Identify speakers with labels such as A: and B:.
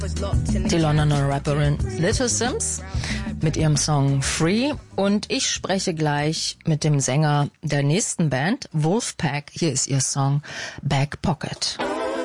A: Die Londoner Rapperin Little Simz mit ihrem Song Free, und ich spreche gleich mit dem Sänger der nächsten Band, Wolfpack. Hier ist ihr Song Back Pocket.